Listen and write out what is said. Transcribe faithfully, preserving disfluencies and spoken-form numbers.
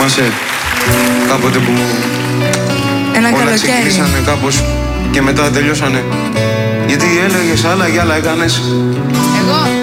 Θυμάσαι κάποτε που Ένα όλα καλοκαίρι. ξεκινήσανε κάπως και μετά τελειώσανε? Γιατί έλεγες άλλα και άλλα έκανες. Εγώ